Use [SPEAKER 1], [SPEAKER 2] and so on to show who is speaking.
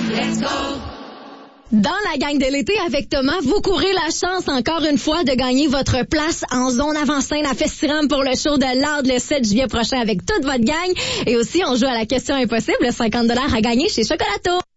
[SPEAKER 1] Dans la gang de l'été avec Thomas, vous courez la chance encore une fois de gagner votre place en zone avant-scène à Festiram pour le show de Loud le 7 juillet prochain avec toute votre gang. Et aussi, on joue à la question impossible, 50 $ à gagner chez Chocolato.